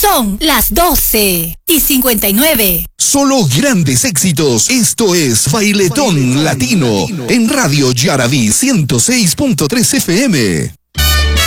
Son las 12:59. Solo grandes éxitos. Esto es Bailetón Latino en Radio Yaraví 106.3 FM.